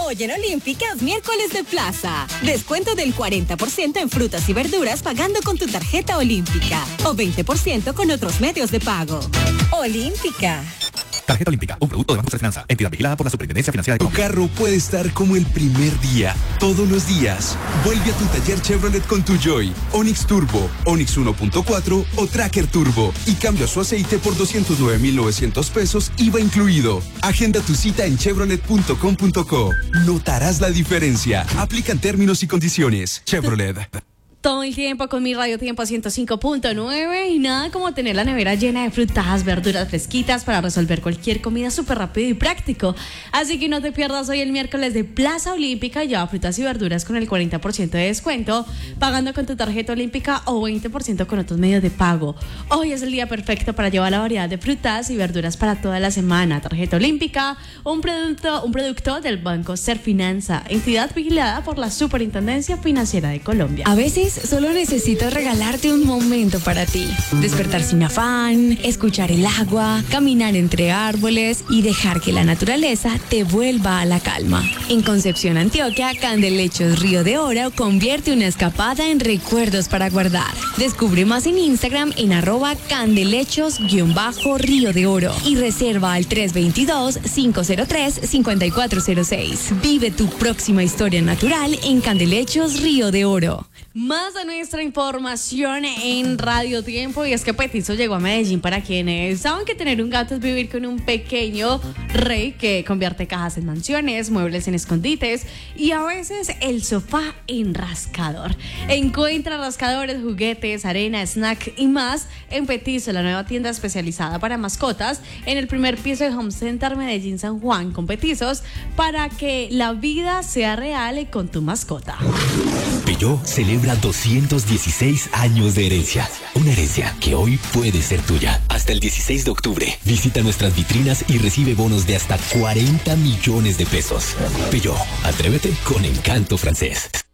Hoy en Olímpica es miércoles de plaza. Descuento del 40% en frutas y verduras pagando con tu tarjeta Olímpica. O 20% con otros medios de pago. Olímpica. Tarjeta Olímpica, un producto de Banco de Finanza, entidad vigilada por la Superintendencia Financiera de Tu Colombia. carro puede estar como el primer día, todos los días. Vuelve a tu taller Chevrolet con tu Joy, Onix Turbo, Onix 1.4 o Tracker Turbo y cambia su aceite por 209,900 pesos, IVA incluido. Agenda tu cita en chevrolet.com.co. Notarás la diferencia. Aplican términos y condiciones. Chevrolet. Todo el tiempo con mi Radio Tiempo 105.9 y nada como tener la nevera llena de frutas, verduras fresquitas para resolver cualquier comida súper rápido y práctico. Así que no te pierdas hoy el miércoles de Plaza Olímpica y lleva frutas y verduras con el 40% de descuento, pagando con tu tarjeta Olímpica o 20% con otros medios de pago. Hoy es el día perfecto para llevar la variedad de frutas y verduras para toda la semana. Tarjeta Olímpica, un producto del Banco Serfinanza, entidad vigilada por la Superintendencia Financiera de Colombia. A veces solo necesitas regalarte un momento para ti. Despertar sin afán, escuchar el agua, caminar entre árboles y dejar que la naturaleza te vuelva a la calma. En Concepción, Antioquia, Candelechos Río de Oro convierte una escapada en recuerdos para guardar. Descubre más en Instagram en @candelechos_Río de Oro y reserva al 322-503-5406. Vive tu próxima historia natural en Candelechos Río de Oro. Más de nuestra información en Radio Tiempo, y es que Petizo llegó a Medellín para quienes saben que tener un gato es vivir con un pequeño rey que convierte cajas en mansiones, muebles en escondites y a veces el sofá en rascador. Encuentra rascadores, juguetes, arena, snack y más en Petizo, la nueva tienda especializada para mascotas en el primer piso de Home Center Medellín San Juan, con Petizos para que la vida sea real con tu mascota. Peugeot celebra 216 años de herencia. Una herencia que hoy puede ser tuya. Hasta el 16 de octubre. Visita nuestras vitrinas y recibe bonos de hasta 40 millones de pesos. Peugeot, atrévete con encanto francés.